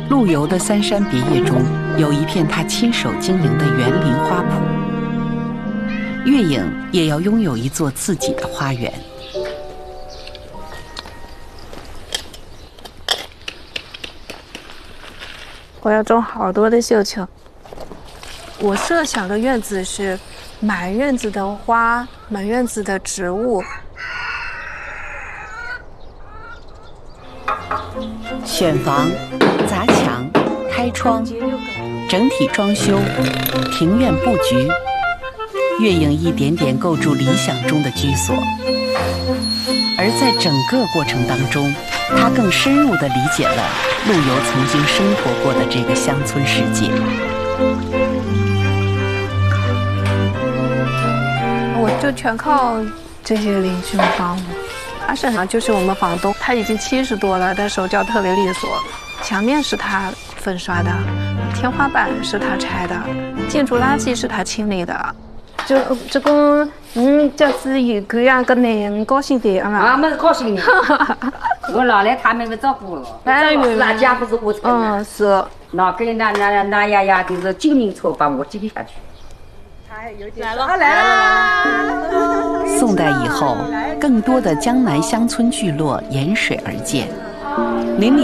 陆游的《三山别业》中有一片他亲手经营的园林花圃。月影也要拥有一座自己的花园。 我要种好多的绣球。我设想的院子是满院子的花，满院子的植物。 选房、砸墙、开窗，整体装修，庭院布局，月影一点点构筑理想中的居所。而在整个过程当中，他更深入地理解了陆游曾经生活过的这个乡村世界。 我就全靠这些邻居们帮我。他就是我们房东，他已经70多了，但手脚特别利索。墙面是他粉刷的，天花板是他拆的，建筑垃圾是他清理的。这个就是有个样个男人高兴点啊， 没高兴的。我老来他们不照顾了，那家不是我承的。 是。 那跟那呀，就是9人车把我接下去。 来了。 宋代以后，更多的江南乡村聚落沿水而建，邻里